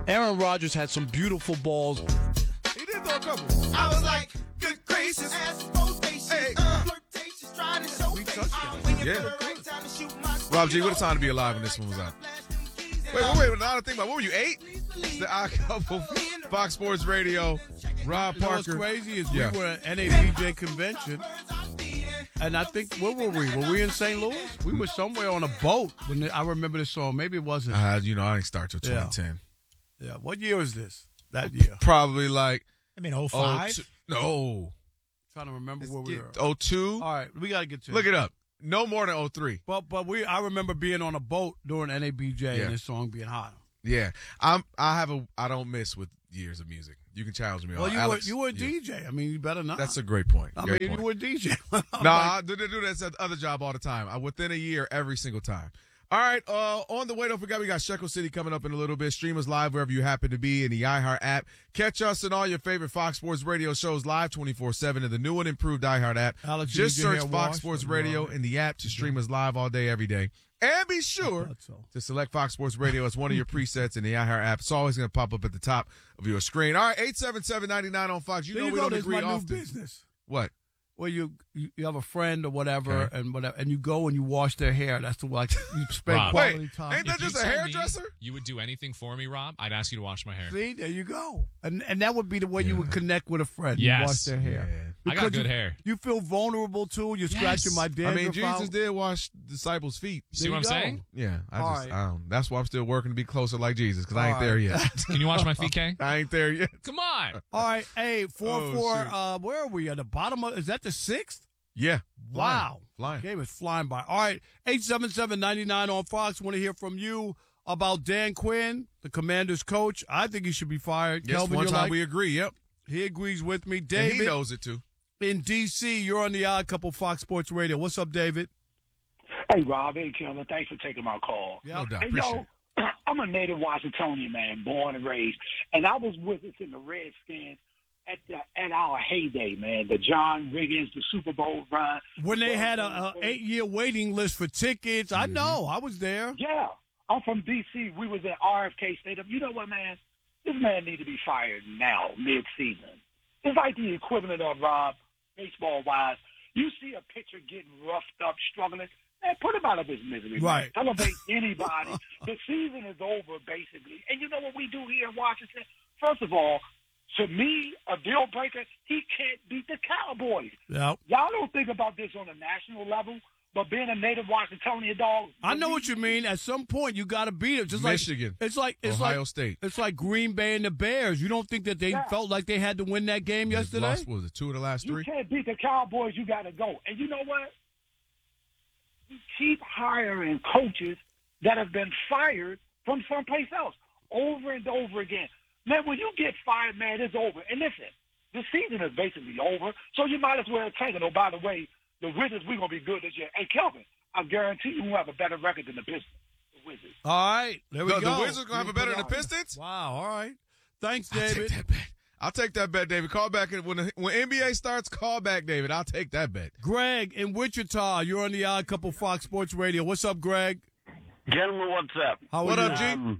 Aaron Rodgers had some beautiful balls. He did throw a couple. I was like, good gracious, Hey. flirtatious, trying to show face. I'm waiting Yeah. for the right time to shoot my Rob G, what a time to be alive when this one was out. Wait. Now I think about, what were you, 8? It's the Odd Couple, Fox Sports Radio, Rob You know what's Parker. crazy is Yeah. we were at NABJ convention, and I think, where were we? Were we in St. Louis? We were somewhere on a boat. I remember this song. Maybe it wasn't. I didn't start till 2010. Yeah. What year is this? That year. Probably like 05? No. Trying to remember where we were. 02. All right, we got to get to Look it up. No more than 03. But I remember being on a boat during NABJ Yeah. and this song being hot. Yeah. I don't miss with years of music. You can challenge me. Well, on you Alex, were a DJ. I mean, you better not. That's a great point. I Great mean, point. you were a DJ. No, I do that at the other job all the time. Within a year, every single time. All right, on the way, don't forget we got Shekel City coming up in a little bit. Stream us live wherever you happen to be in the iHeart app. Catch us in all your favorite Fox Sports Radio shows live 24/7 in the new and improved iHeart app. Alex, just you get your search hair Fox washed? Sports Radio in the app to stream us live all day, every day. And be I sure thought so. to select Fox Sports Radio as one of your presets in the iHeart app. It's always going to pop up at the top of your screen. All right, 877-99 on Fox. You There know you we go. don't There's agree my new often. business. What? Well, you have a friend or whatever, Okay. and you go and you wash their hair. That's the like you spend Rob. quality Wait, time. ain't that If you just a told me hairdresser? You would do anything for me, Rob. I'd ask you to wash my hair. See, there you go. And that would be the way you would connect with a friend. You Yes. wash their hair. Yeah. I got Because good hair. You feel vulnerable too. You're scratching my dandruff I mean, Jesus out. did wash disciples' feet. See what I'm you go. saying? Yeah, All right. that's why I'm still working to be closer like Jesus, because I ain't All there right. yet. Can you wash my feet, Kay? I ain't there yet. Come on. All right, hey, 4-4. Oh, Where are we? At the bottom of? Is that the 6th? Yeah. Wow. Flying. Game is flying by. All right, 877-99 on Fox. Want to hear from you about Dan Quinn, the Commanders coach. I think he should be fired. Yes, Kelvin, one you're time like, we agree. Yep. he agrees with me. And David he knows it too. in D.C., you're on the Odd Couple Fox Sports Radio. What's up, David? Hey, Rob. Hey, Kelvin. Thanks for taking my call. Yeah. No doubt. Hey, Appreciate it. I'm a native Washingtonian, man, born and raised. And I was with us in the Redskins at our heyday, man. The John Riggins, the Super Bowl run. When they had a 8-year waiting list for tickets, I know. I was there. Yeah. I'm from D.C. We was at RFK Stadium. You know what, man? This man need to be fired now, mid-season. It's like the equivalent of, Rob, baseball-wise. You see a pitcher getting roughed up, struggling, man, put him out of his misery. Right. Man. Elevate anybody. The season is over, basically. And you know what we do here in Washington? First of all, to me, a deal breaker, he can't beat the Cowboys. Yeah. Y'all don't think about this on a national level, but being a native Washingtonian dog. I know what you mean. At some point, you got to beat it. Just Michigan. like Ohio State. It's like Green Bay and the Bears. You don't think that they felt like they had to win that game They've yesterday? lost, what was it, 2 of the last You 3? can't beat the Cowboys. You got to go. And you know what? You keep hiring coaches that have been fired from someplace else over and over again. Man, when you get fired, man, it's over. And listen, the season is basically over, so you might as well take it. Oh, by the way, the Wizards, we're going to be good this year. Hey, Kelvin, I guarantee you we'll have a better record than the Pistons. The Wizards. All right. There we go. The Wizards going to have a better than the Pistons? Wow. All right. Thanks, I'll David. take that bet. I'll take that bet, David. Call back. When NBA starts, call back, David. I'll take that bet. Greg in Wichita, you're on the Odd Couple Fox Sports Radio. What's up, Greg? Gentlemen, what's up? How What are up, you? G?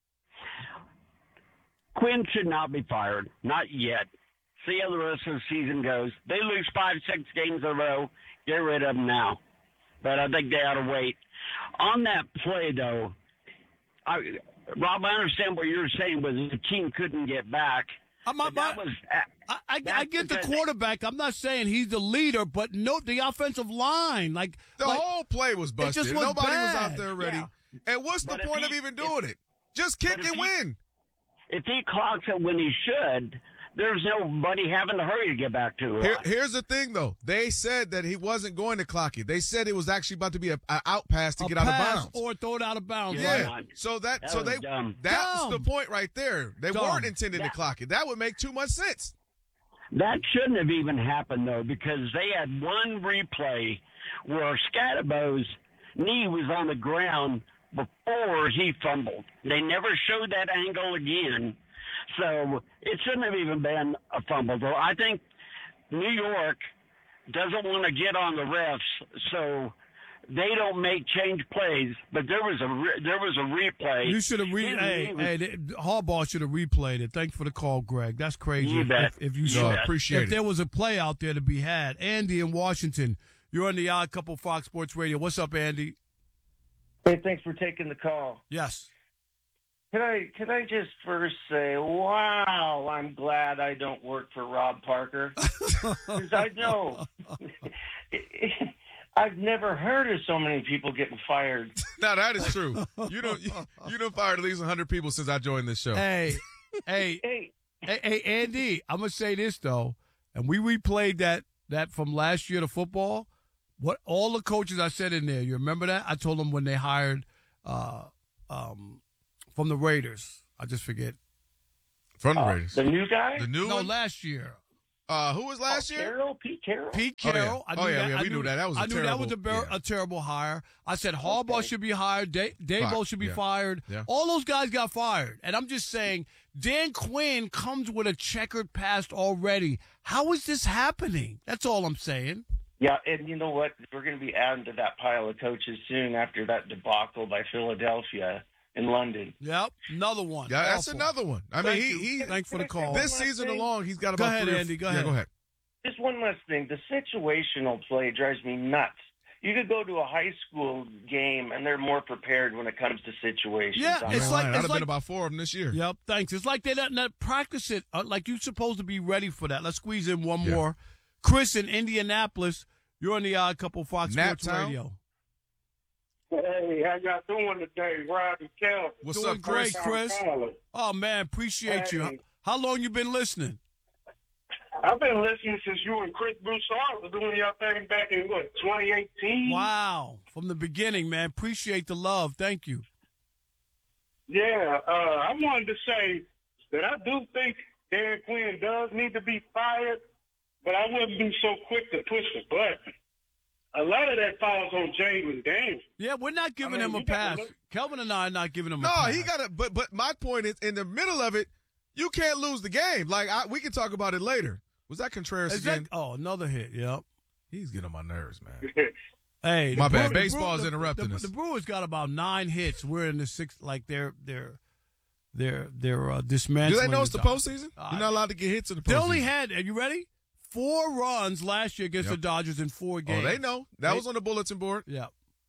Quinn should not be fired. Not yet. See how the rest of the season goes. They lose 5, 6 games in a row. Get rid of them now. But I think they ought to wait. On that play, though, Rob, I understand what you're saying, but the team couldn't get back. But that was I that's get the because- quarterback. I'm not saying he's the leader, but note the offensive line. The whole play was busted. just was Nobody was bad. out there ready. Yeah. And what's the But if point he- of even doing it? Just kick but if and he- win. if he clocks it when he should, there's nobody having to hurry to get back to it. Here's the thing, though. They said that he wasn't going to clock it. They said it was actually about to be an out pass to get out of pass bounds. or throw it out of bounds. Yeah. Right. So That was dumb. that's Dumb. the point right there. They Dumb. weren't intending to clock it. That would make too much sense. That shouldn't have even happened, though, because they had one replay where Scatterbo's knee was on the ground before he fumbled. They never showed that angle again. So it shouldn't have even been a fumble, though. I think New York doesn't want to get on the refs, so they don't make change plays. But there was a replay. You should have Harbaugh should have replayed it. Thanks for the call, Greg. That's crazy. You bet. If you You saw, bet. Appreciate if it. there was a play out there to be had. Andy in Washington, you're on the Odd Couple Fox Sports Radio. What's up, Andy? Hey, thanks for taking the call. Yes. Can I just first say, wow, I'm glad I don't work for Rob Parker. Because I know I've never heard of so many people getting fired. Now that is true. You don't fired at least 100 people since I joined this show. Hey, Hey, Andy, I'm going to say this, though, and we replayed that from last year to football. What all the coaches I said in there, you remember that? I told them when they hired from the Raiders. I just forget. From the Raiders. the new guy? The new No, one? last year. Who was last year? Pete Carroll? Pete Oh, yeah. Carroll. Oh, yeah, we knew that. That was a I knew that was terrible- a terrible hire. I said Harbaugh Okay. should be hired. Dabo Fine. should be Yeah. fired. Yeah. All those guys got fired. And I'm just saying, Dan Quinn comes with a checkered past already. How is this happening? That's all I'm saying. Yeah, and you know what? We're going to be adding to that pile of coaches soon after that debacle by Philadelphia in London. Yep, another one. Yeah, that's Awful. another one. I mean, Thank you. he Thanks for the call. this One last season thing. alone, he's got Go about ahead, three or Andy, go yeah, ahead. go ahead. Just one last thing. The situational play drives me nuts. You could go to a high school game and they're more prepared when it comes to situations. Yeah, I'm it's not- like- I've it's been about 4 of them this year. Yep, thanks. It's like they don't practice it. Like you're supposed to be ready for that. Let's squeeze in one Yeah. more. Chris in Indianapolis, you're on the Odd Couple Fox Nap Sports Town? Radio. Hey, how y'all doing today, Rob and Kelvin? What's Doing up, Chris? great, Chris. Oh, man, appreciate you. Hey. How long you been listening? I've been listening since you and Chris Broussard was doing y'all thing back in, 2018? Wow. From the beginning, man. Appreciate the love. Thank you. Yeah, I wanted to say that I do think Dan Quinn does need to be fired, but I wouldn't be so quick to push the button. A lot of that falls on Jalen Daniels. Yeah, we're not giving I mean, him a you gotta pass. look- Kelvin and I are not giving him a No, pass. he got to. But my point is, in the middle of it, you can't lose the game. Like we can talk about it later. Was that Contreras Is again? that, another hit, yep. He's getting on my nerves, man. Hey, My the bad. Brew- Baseball's the- interrupting the, us. The Brewers got about 9 hits. We're in the 6th, like they're dismantling. Do they know it's the Dodgers. postseason? You're not allowed to get hits in the postseason. They only had, are you ready? 4 runs last year against Yep. the Dodgers in 4 games. Oh, they know. That was on the bulletin board. Yeah.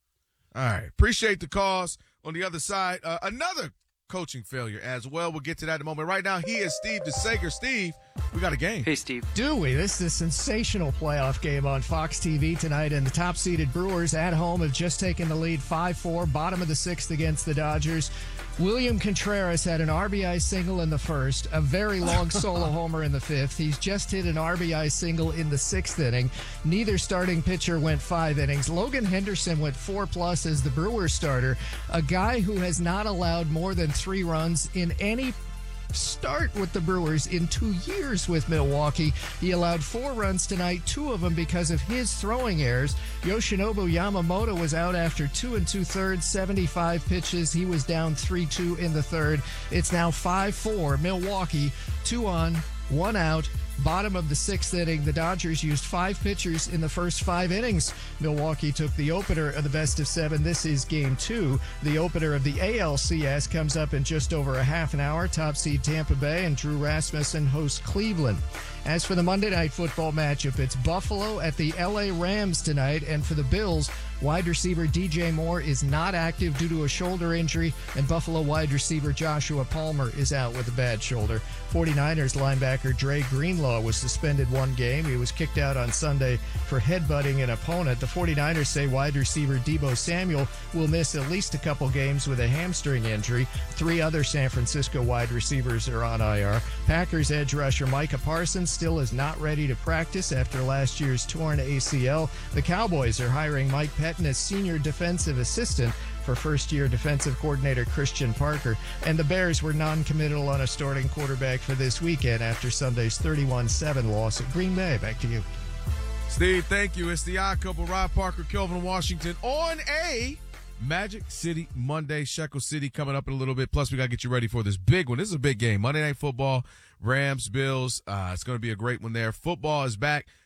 All right. Appreciate the calls. On the other side, another coaching failure as well. We'll get to that in a moment. Right now, he is Steve DeSager. Steve, we got a game. Hey, Steve. Do we? This is a sensational playoff game on Fox TV tonight, and the top-seeded Brewers at home have just taken the lead 5-4, bottom of the 6th against the Dodgers. William Contreras had an RBI single in the first, a very long solo homer in the 5th. He's just hit an RBI single in the 6th inning. Neither starting pitcher went 5 innings. Logan Henderson went 4+ as the Brewers starter, a guy who has not allowed more than 3 runs in any start with the Brewers in 2 years with Milwaukee. He allowed 4 runs tonight, 2 of them because of his throwing errors. Yoshinobu Yamamoto was out after 2 2/3, 75 pitches. He was down 3-2 in the 3rd. It's now 5-4 Milwaukee, 2 on, 1 out. Bottom of the 6th inning, the Dodgers used 5 pitchers in the first 5 innings. Milwaukee took the opener of the best of 7. This is game 2. The opener of the ALCS comes up in just over a half an hour. Top seed Tampa Bay and Drew Rasmussen host Cleveland. As for the Monday Night Football matchup, it's Buffalo at the LA Rams tonight. And for the Bills, wide receiver DJ Moore is not active due to a shoulder injury, and Buffalo wide receiver Joshua Palmer is out with a bad shoulder. 49ers linebacker Dre Greenlaw was suspended 1 game. He was kicked out on Sunday for headbutting an opponent. The 49ers say wide receiver Deebo Samuel will miss at least a couple games with a hamstring injury. 3 other San Francisco wide receivers are on IR. Packers edge rusher Micah Parsons still is not ready to practice after last year's torn ACL. The Cowboys are hiring Mike Pettin as senior defensive assistant for first-year defensive coordinator Christian Parker. And the Bears were non-committal on a starting quarterback for this weekend after Sunday's 31-7 loss at Green Bay. Back to you. Steve, thank you. It's the Odd Couple, Rob Parker, Kelvin Washington on a Magic City Monday. Shekel City coming up in a little bit. Plus, we got to get you ready for this big one. This is a big game. Monday Night Football, Rams, Bills. It's going to be a great one there. Football is back.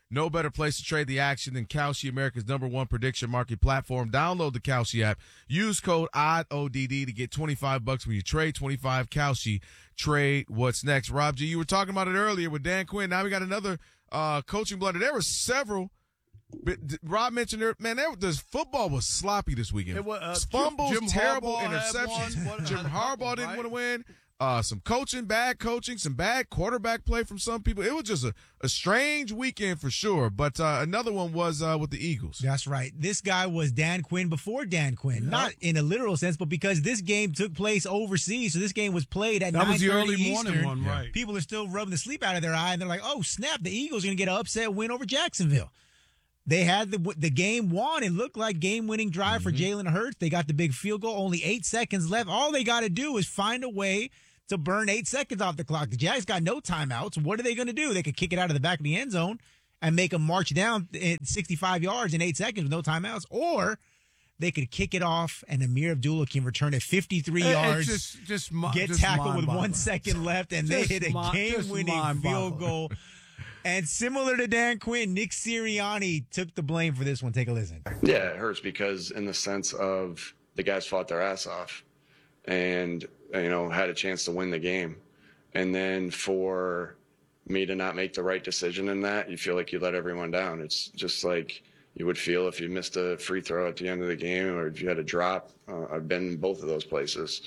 No better place to trade the action than Kalshi, America's #1 prediction market platform. Download the Kalshi app. Use code ODD to get $25 when you trade 25 Kalshi. Trade what's next. Rob G, you were talking about it earlier with Dan Quinn. Now we got another coaching blunder. There were several. Rob mentioned there, man, this football was sloppy this weekend. It was, Fumbles, Jim terrible Harbaugh had interceptions. one. Jim Harbaugh didn't want to win. Some bad coaching, some bad quarterback play from some people. It was just a strange weekend for sure. But another one was with the Eagles. That's right. This guy was Dan Quinn before Dan Quinn. Yep. Not in a literal sense, but because this game took place overseas. So this game was played at 9:30 That was the early Eastern. morning one, right. People are still rubbing the sleep out of their eye, and they're like, oh, snap, the Eagles are going to get an upset win over Jacksonville. They had the game won. It looked like game-winning drive for Jalen Hurts. They got the big field goal, only 8 seconds left. All they got to do is find a way to burn 8 seconds off the clock. The Jags got no timeouts. What are they going to do? They could kick it out of the back of the end zone and make them march down 65 yards in 8 seconds with no timeouts, or they could kick it off and Amir Abdullah can return it 53 yards, get tackled with 1 second left, and they hit a game-winning field goal. And similar to Dan Quinn, Nick Sirianni took the blame for this one. Take a listen. Yeah, it hurts because in the sense of the guys fought their ass off and, had a chance to win the game. And then for me to not make the right decision in that, you feel like you let everyone down. It's just like you would feel if you missed a free throw at the end of the game or if you had a drop. I've been in both of those places.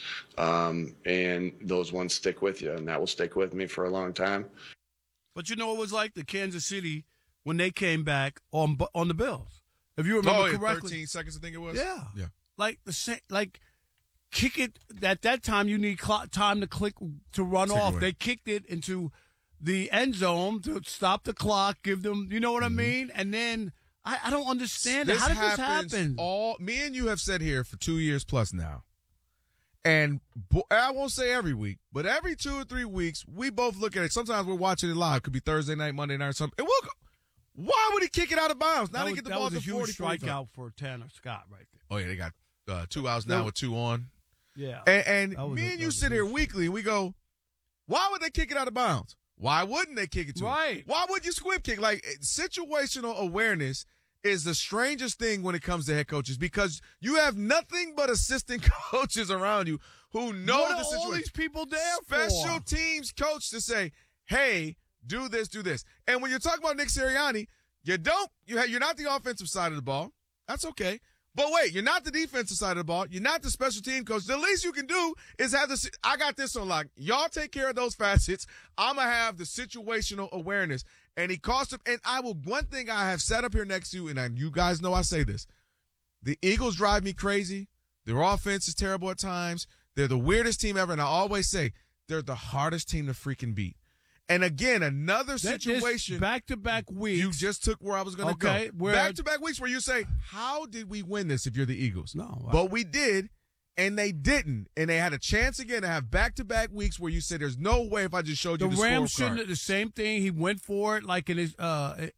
And those ones stick with you, and that will stick with me for a long time. But you know, it was like the Kansas City when they came back on the Bills. If you remember correctly, 13 seconds, I think it was. Yeah. Yeah. Kick it at that time. You need time to click to run off. They kicked it into the end zone to stop the clock. Give them, you know what I mean? And then I don't understand it. How did this happen? Me and you have said here for 2 years plus now. And I won't say every week, but every 2 or 3 weeks, we both look at it. Sometimes we're watching it live. It could be Thursday night, Monday night, or something. And we'll go, why would he kick it out of bounds? Now they get the ball to 40. That was a huge strikeout for Tanner Scott right there. Oh, yeah, they got 2 outs now with 2 on. Yeah. And me and you sit here weekly, and we go, why would they kick it out of bounds? Why wouldn't they kick it to him? Why would you squib kick? Like, situational awareness is the strangest thing when it comes to head coaches because you have nothing but assistant coaches around you who know the situation. All these people there Special teams coach to say, hey, do this, do this. And when you're talking about Nick Sirianni, you're not the offensive side of the ball. That's okay. But wait, you're not the defensive side of the ball. You're not the special team coach. The least you can do is have this. I got this on lock. Y'all take care of those facets. I'm going to have the situational awareness. And he cost him. And one thing I have set up here next to you, and you guys know I say this. The Eagles drive me crazy. Their offense is terrible at times. They're the weirdest team ever. And I always say they're the hardest team to freaking beat. And again, another situation. Back-to-back weeks. You just took where I was going to go. Back-to-back weeks where you say, how did we win this if you're the Eagles? No. But we did, and they didn't. And they had a chance again to have back-to-back weeks where you said, there's no way if I just showed you the Rams scorecard. shouldn't have the same thing. He went for it like in his at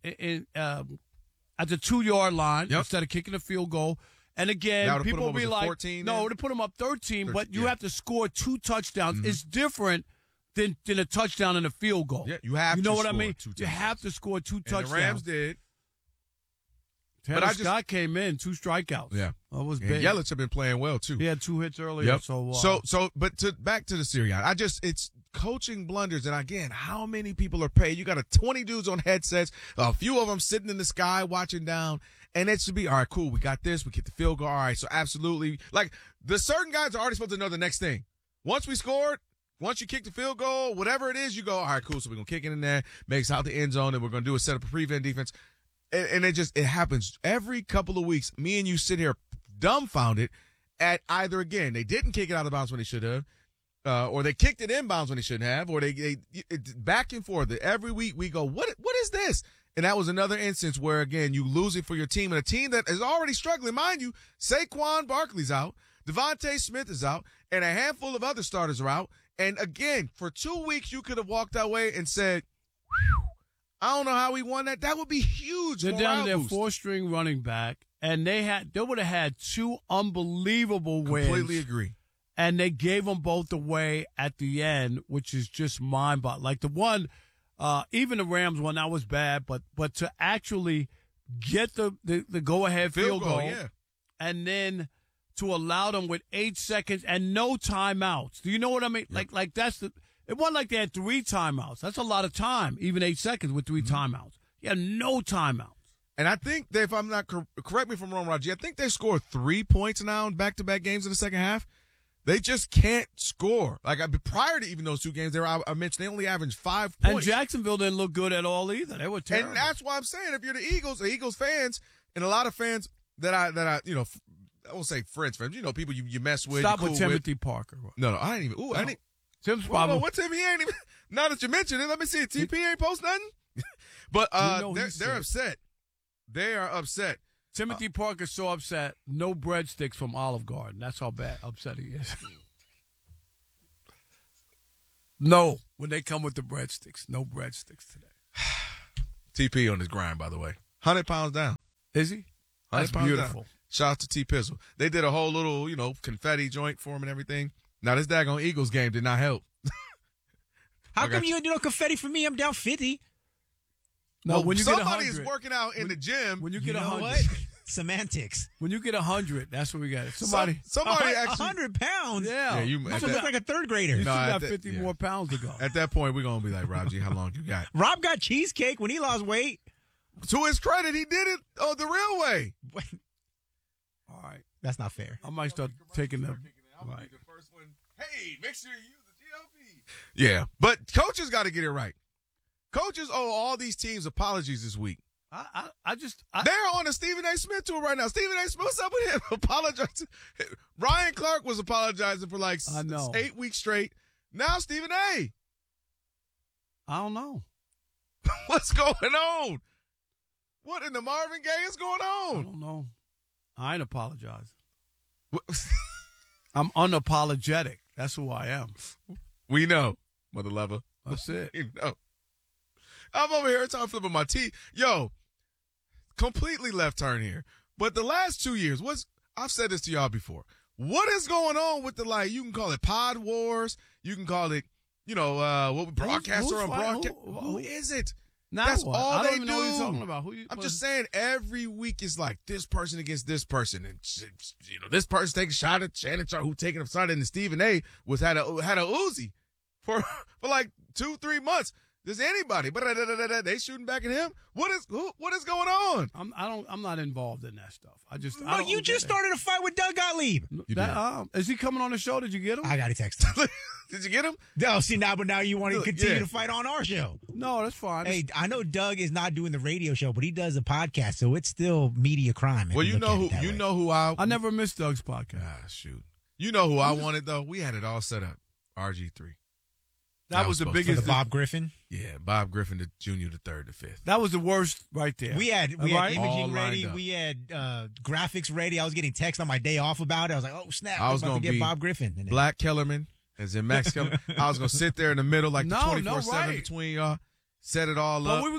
the 2-yard line instead of kicking a field goal. And again, people will be like, 14, no, to put him up 13, but you have to score 2 touchdowns. Mm-hmm. It's different than a touchdown and a field goal. Yeah, you have to know score what I mean? 2 touchdowns. You have to score 2 touchdowns. And the Rams did. Tanner Scott came in, 2 strikeouts. Yeah. That was big. And Yelich have been playing well, too. He had 2 hits earlier. Yep. Back to the Sirianni. It's coaching blunders. And again, how many people are paid? You got 20 dudes on headsets, a few of them sitting in the sky watching down. And it should be, all right, cool, we got this, we get the field goal. All right, so absolutely. Like, the certain guys are already supposed to know the next thing. Once we scored, once you kick the field goal, whatever it is, you go, all right, cool, so we're going to kick it in there, makes out the end zone, and we're going to do a set up a prevent defense. And it happens every couple of weeks. Me and you sit here dumbfounded at either, again, they didn't kick it out of bounds when they should have, or they kicked it in bounds when they shouldn't have, or they back and forth. Every week we go, what is this? And that was another instance where, again, you lose it for your team, and a team that is already struggling. Mind you, Saquon Barkley's out, Devontae Smith is out, and a handful of other starters are out. And, again, for 2 weeks you could have walked that way and said, I don't know how we won that. That would be huge. They're down to their 4-string running back, and they would have had 2 unbelievable wins. Completely agree. And they gave them both away at the end, which is just mind-boggling. Like the one, Even the Rams one, that was bad, but to actually get the go-ahead field goal, yeah. and then to allow them with 8 seconds and no timeouts. Do you know what I mean? Yep. Like that's it wasn't like they had 3 timeouts. That's a lot of time, even 8 seconds with 3 timeouts. Yeah, no timeouts. And I think that if I'm not correct me if I'm wrong, Raji, I think they scored 3 points now in back-to-back games in the second half. They just can't score. Like prior to even those 2 games, I mentioned they only averaged 5 points. And Jacksonville didn't look good at all either. They were terrible. And that's why I'm saying if you're the Eagles fans, and a lot of fans that I I won't say friends, people you mess with. Stop cool with Timothy Parker. No, I didn't even. Ooh, I didn't. Tim's Whoa, probably. what Timmy ain't even? Now that you mentioned it, let me see. TP ain't post nothing. But they're upset. They are upset. Timothy Parker's so upset. No breadsticks from Olive Garden. That's how upset he is. No, when they come with the breadsticks, no breadsticks today. TP on his grind, by the way. 100 pounds down. Is he? That's beautiful. Shout out to T Pizzle. They did a whole little, confetti joint for him and everything. Now this daggone Eagles game did not help. How come you didn't do no confetti for me? I'm down 50. No, when you somebody get 100, is working out in the gym. When you get 100, what? Semantics. When you get 100, that's what we got. Somebody actually 100 pounds. Yeah, you look like a third grader. You still got 50 more pounds to go. At that point, we're gonna be like, Rob G, how long you got? Rob got cheesecake when he lost weight. To his credit, he did it the real way. All right, that's not fair. I might start taking them. Right. The first one. Hey, make sure you use the GLP. Yeah, but coaches got to get it right. Coaches owe all these teams apologies this week. They're on a Stephen A. Smith tour right now. Stephen A. Smith, what's up with him? Apologize. Ryan Clark was apologizing for 8 weeks straight. Now Stephen A. I don't know. What's going on? What in the Marvin Gaye is going on? I don't know. I ain't apologizing. I'm unapologetic. That's who I am. We know, mother lover. That's it. You know. I'm over here time flipping my tea. Yo, completely left turn here. But the last 2 years, I've said this to y'all before. What is going on with you can call it pod wars. You can call it, broadcaster on broadcast. Who is it? Now That's what? all I don't they even do. know what you're talking about. I'm just saying every week is like this person against this person. And, this person taking a shot at Shannon Sharp, who taking a shot at Stephen A. had a Uzi for 2-3 months. Does anybody? But they shooting back at him. What is going on? I'm not involved in that stuff. You just started a fight with Doug Gottlieb. Is he coming on the show? Did you get him? I got to text him. Did you get him? No, see now you want to continue to fight on our show. No, that's fine. Hey, I know Doug is not doing the radio show, but he does a podcast, so it's still media crime. Well, you know who I never missed Doug's podcast. Ah, shoot. You know who I wanted though? We had it all set up. RG3. That was the biggest. For the Bob Griffin? Yeah, Bob Griffin, the junior, the third, the fifth. That was the worst right there. We had imaging ready. Up. We had graphics ready. I was getting text on my day off about it. I was like, oh, snap. I was going to get Bob Griffin. Black Kellerman, as in Max Kellerman. I was going to sit there in the middle like the 24/7 between y'all. Set it all up. But we